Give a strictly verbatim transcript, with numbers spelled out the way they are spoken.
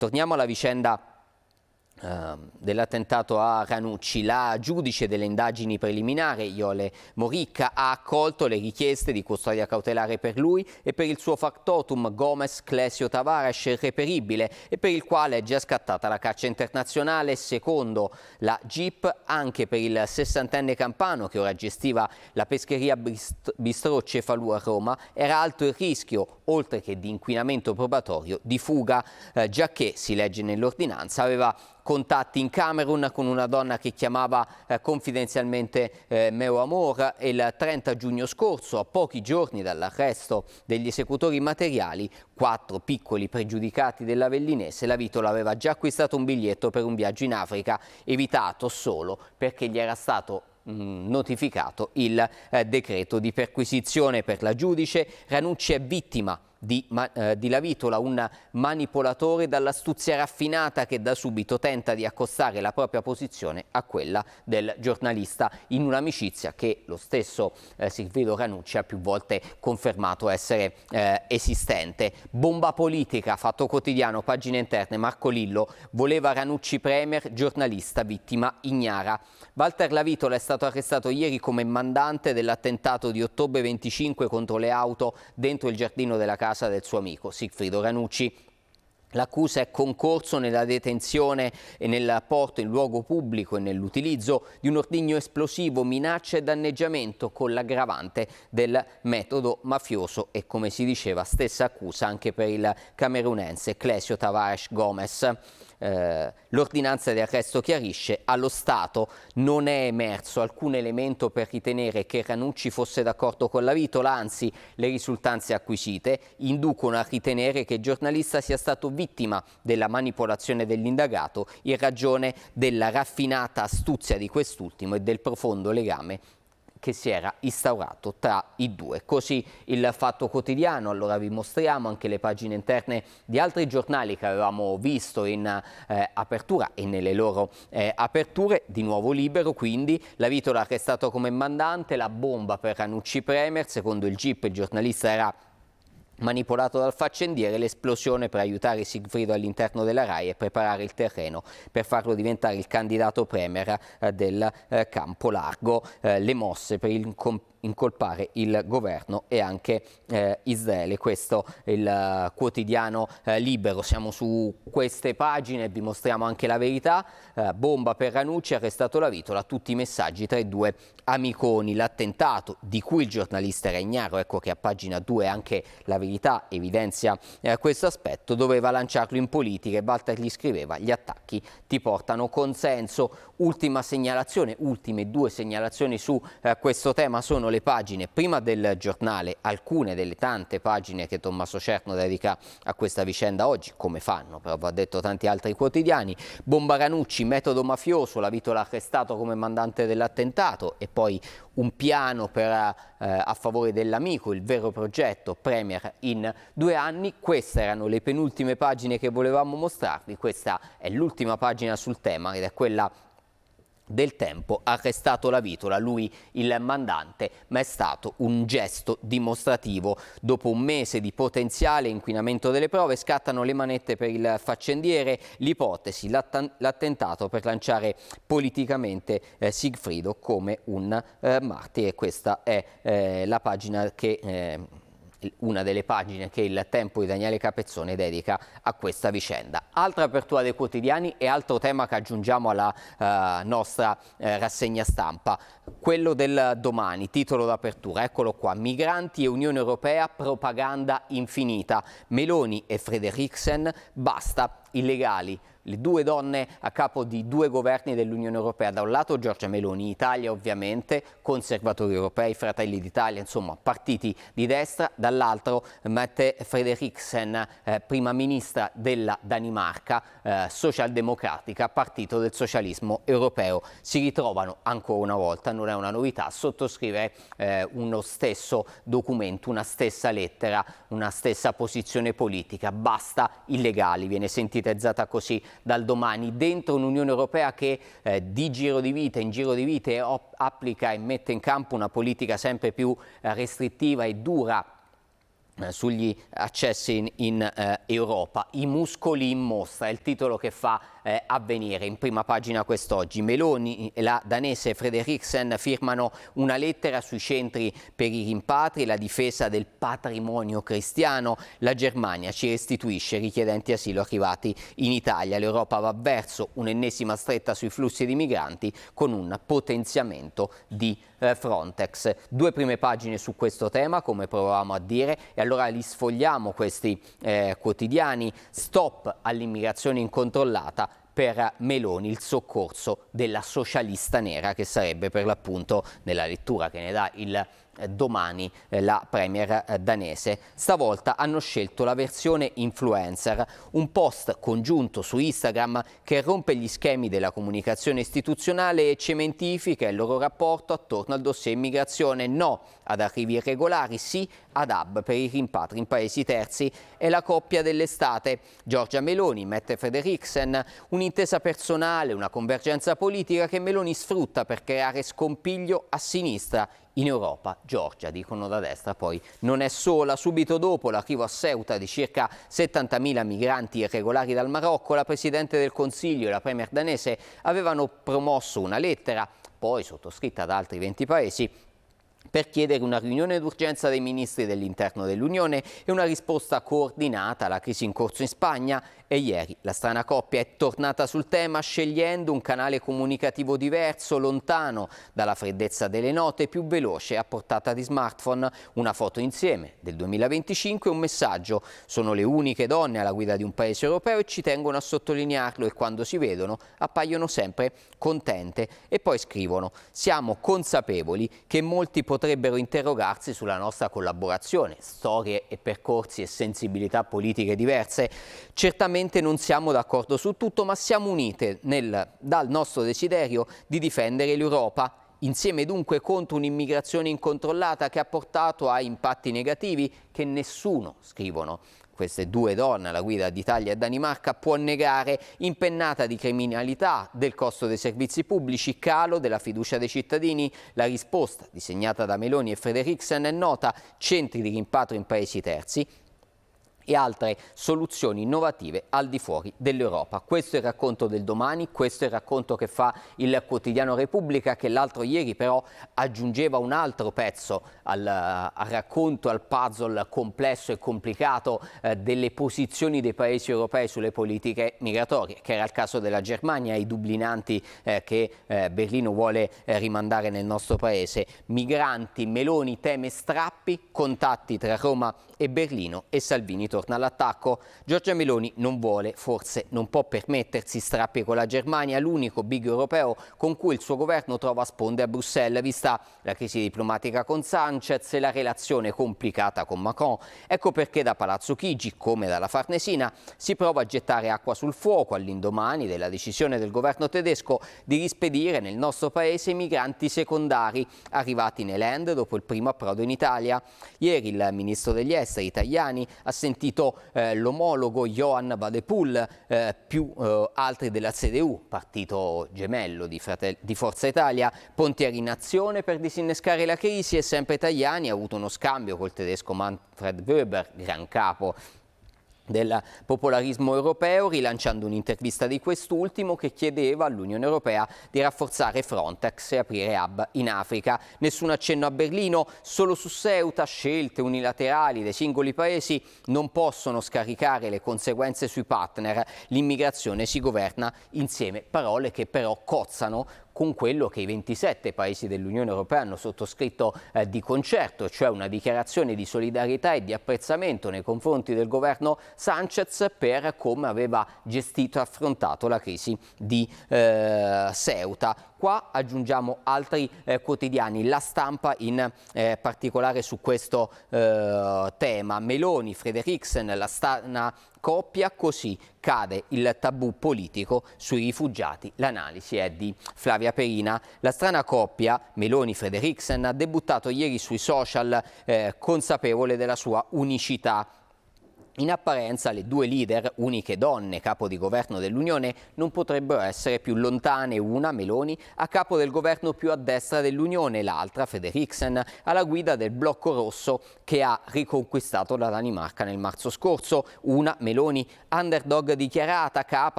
Torniamo alla vicenda dell'attentato a Ranucci. La giudice delle indagini preliminari, Iole Moricca, ha accolto le richieste di custodia cautelare per lui e per il suo factotum Gomez Clesio Tavares reperibile e per il quale è già scattata la caccia internazionale. Secondo la G I P, anche per il sessantenne campano che ora gestiva la pescheria Bistrò Cefalù a Roma era alto il rischio, oltre che di inquinamento probatorio, di fuga, eh, giacché, si legge nell'ordinanza, aveva contatti in Camerun con una donna che chiamava eh, confidenzialmente eh, Meu Amor, e il trenta giugno scorso, a pochi giorni dall'arresto degli esecutori materiali, quattro piccoli pregiudicati dell'Avellinese, la Vitola aveva già acquistato un biglietto per un viaggio in Africa, evitato solo perché gli era stato mh, notificato il eh, decreto di perquisizione. Per la giudice, Ranucci è vittima Di, eh, di La Vitola, un manipolatore dall'astuzia raffinata che da subito tenta di accostare la propria posizione a quella del giornalista, in un'amicizia che lo stesso eh, Sigfrido Ranucci ha più volte confermato essere eh, esistente. Bomba politica, Fatto Quotidiano, pagine interne, Marco Lillo: voleva Ranucci premier, giornalista vittima ignara. Walter La Vitola è stato arrestato ieri come mandante dell'attentato di ottobre venticinque contro le auto dentro il giardino della casa del suo amico Sigfrido Ranucci. L'accusa è concorso nella detenzione e nel porto in luogo pubblico e nell'utilizzo di un ordigno esplosivo, minaccia e danneggiamento, con l'aggravante del metodo mafioso e, come si diceva, stessa accusa anche per il camerunense Clesio Tavares Gomez. Eh, l'ordinanza di arresto chiarisce: allo Stato non è emerso alcun elemento per ritenere che Ranucci fosse d'accordo con La Vitola, anzi le risultanze acquisite inducono a ritenere che il giornalista sia stato vittima della manipolazione dell'indagato in ragione della raffinata astuzia di quest'ultimo e del profondo legame che si era instaurato tra i due. Così il Fatto Quotidiano. Allora vi mostriamo anche le pagine interne di altri giornali che avevamo visto in eh, apertura e nelle loro eh, aperture. Di nuovo Libero, quindi: La Vitola arrestato come mandante, la bomba per Ranucci premier, secondo il G I P il giornalista era manipolato dal faccendiere, l'esplosione per aiutare Sigfrido all'interno della RAI e preparare il terreno per farlo diventare il candidato premier eh, del eh, campo largo, eh, le mosse per il incolpare il governo e anche eh, Israele. Questo è il uh, quotidiano uh, Libero. Siamo su queste pagine e vi mostriamo anche la verità. Uh, bomba per Ranucci, arrestato La Vitola, tutti i messaggi tra i due amiconi. L'attentato, di cui il giornalista era ignaro, ecco che a pagina due anche la verità evidenzia eh, questo aspetto, doveva lanciarlo in politica e Walter gli scriveva: gli attacchi ti portano consenso. Ultima segnalazione, ultime due segnalazioni su eh, questo tema sono le pagine prima del giornale, alcune delle tante pagine che Tommaso Cerno dedica a questa vicenda oggi, come fanno però va detto tanti altri quotidiani. Bomba Ranucci, metodo mafioso, La Vitola arrestato come mandante dell'attentato, e poi un piano per, eh, a favore dell'amico, il vero progetto premier in due anni. Queste erano le penultime pagine che volevamo mostrarvi. Questa è l'ultima pagina sul tema ed è quella del Tempo. Arrestato La Vitola, lui il mandante, ma è stato un gesto dimostrativo. Dopo un mese di potenziale inquinamento delle prove scattano le manette per il faccendiere, l'ipotesi, l'attentato per lanciare politicamente eh, Sigfrido come un eh, martire. Questa è eh, la pagina che eh, una delle pagine che il Tempo di Daniele Capezzone dedica a questa vicenda. Altra apertura dei quotidiani e altro tema che aggiungiamo alla uh, nostra uh, rassegna stampa, quello del Domani, titolo d'apertura, eccolo qua: migranti e Unione Europea, propaganda infinita, Meloni e Frederiksen, basta illegali. Le due donne a capo di due governi dell'Unione Europea: da un lato Giorgia Meloni, Italia ovviamente, conservatori europei, Fratelli d'Italia, insomma partiti di destra; dall'altro Mette Frederiksen, eh, prima ministra della Danimarca, eh, socialdemocratica, partito del socialismo europeo. Si ritrovano ancora una volta, non è una novità, a sottoscrivere eh, uno stesso documento, una stessa lettera, una stessa posizione politica: basta illegali, viene sintetizzata così dal Domani, dentro un'Unione Europea che eh, di giro di vite in giro di vite applica e mette in campo una politica sempre più eh, restrittiva e dura sugli accessi in, in eh, Europa. I muscoli in mostra è il titolo che fa eh, Avvenire in prima pagina quest'oggi. Meloni e la danese Frederiksen firmano una lettera sui centri per i rimpatri e la difesa del patrimonio cristiano. La Germania ci restituisce richiedenti asilo arrivati in Italia. L'Europa va verso un'ennesima stretta sui flussi di migranti con un potenziamento di eh, Frontex. Due prime pagine su questo tema, come provavamo a dire, e allora li sfogliamo questi eh, quotidiani. Stop all'immigrazione incontrollata. Per Meloni il soccorso della socialista nera, che sarebbe per l'appunto, nella lettura che ne dà il eh, domani eh, la premier eh, danese. Stavolta hanno scelto la versione influencer, un post congiunto su Instagram che rompe gli schemi della comunicazione istituzionale e cementifica il loro rapporto attorno al dossier immigrazione. No ad arrivi irregolari, sì ad hub per i rimpatri in paesi terzi. È la coppia dell'estate. Giorgia Meloni, Mette Frederiksen, un'intesa personale, una convergenza politica che Meloni sfrutta per creare scompiglio a sinistra in Europa. Giorgia, dicono da destra, poi non è sola. Subito dopo l'arrivo a Ceuta di circa settantamila migranti irregolari dal Marocco, la Presidente del Consiglio e la premier danese avevano promosso una lettera, poi sottoscritta da altri venti paesi, per chiedere una riunione d'urgenza dei ministri dell'interno dell'Unione e una risposta coordinata alla crisi in corso in Spagna. E ieri la strana coppia è tornata sul tema scegliendo un canale comunicativo diverso, lontano dalla freddezza delle note, più veloce, a portata di smartphone. Una foto insieme del duemilaventicinque e un messaggio: sono le uniche donne alla guida di un paese europeo e ci tengono a sottolinearlo, e quando si vedono appaiono sempre contente. E poi scrivono: siamo consapevoli che molti potrebbero interrogarsi sulla nostra collaborazione, storie e percorsi e sensibilità politiche diverse. Certamente non siamo d'accordo su tutto, ma siamo unite nel, dal nostro desiderio di difendere l'Europa. Insieme dunque contro un'immigrazione incontrollata che ha portato a impatti negativi che nessuno, scrivono queste due donne alla guida d'Italia e Danimarca, può negare. Impennata di criminalità, del costo dei servizi pubblici, calo della fiducia dei cittadini. La risposta disegnata da Meloni e Frederiksen è nota: centri di rimpatrio in paesi terzi e altre soluzioni innovative al di fuori dell'Europa. Questo è il racconto del domani, questo è il racconto che fa il quotidiano Repubblica, che l'altro ieri però aggiungeva un altro pezzo al, al racconto, al puzzle complesso e complicato eh, delle posizioni dei paesi europei sulle politiche migratorie, che era il caso della Germania, i dublinanti eh, che eh, Berlino vuole eh, rimandare nel nostro paese. Migranti, Meloni teme strappi, contatti tra Roma e Berlino e Salvini torna all'attacco. Giorgia Meloni non vuole, forse non può permettersi strappi con la Germania, l'unico big europeo con cui il suo governo trova sponde a Bruxelles, vista la crisi diplomatica con Sanchez e la relazione complicata con Macron. Ecco perché da Palazzo Chigi, come dalla Farnesina, si prova a gettare acqua sul fuoco all'indomani della decisione del governo tedesco di rispedire nel nostro paese i migranti secondari arrivati nei Land dopo il primo approdo in Italia. Ieri il ministro degli esteri italiani ha sentito eh, l'omologo Johan Wadepool, eh, più eh, altri della C D U, partito gemello di, Fratel- di Forza Italia. Pontieri in azione per disinnescare la crisi, e sempre Tajani ha avuto uno scambio col tedesco Manfred Weber, gran capo del popolarismo europeo, rilanciando un'intervista di quest'ultimo che chiedeva all'Unione Europea di rafforzare Frontex e aprire hub in Africa. Nessun accenno a Berlino, solo su Ceuta scelte unilaterali dei singoli paesi non possono scaricare le conseguenze sui partner. L'immigrazione si governa insieme, parole che però cozzano con quello che i ventisette paesi dell'Unione Europea hanno sottoscritto eh, di concerto, cioè una dichiarazione di solidarietà e di apprezzamento nei confronti del governo Sanchez per come aveva gestito e affrontato la crisi di eh, Ceuta. Qua aggiungiamo altri eh, quotidiani, La Stampa in eh, particolare su questo eh, tema. Meloni, Frederiksen, la strana coppia, così cade il tabù politico sui rifugiati. L'analisi è di Flavia Perina. La strana coppia, Meloni-Frederiksen, ha debuttato ieri sui social eh, consapevole della sua unicità. In apparenza le due leader, uniche donne capo di governo dell'Unione, non potrebbero essere più lontane, una, Meloni, a capo del governo più a destra dell'Unione, l'altra, Frederiksen, alla guida del blocco rosso che ha riconquistato la Danimarca nel marzo scorso, una, Meloni, underdog dichiarata, capa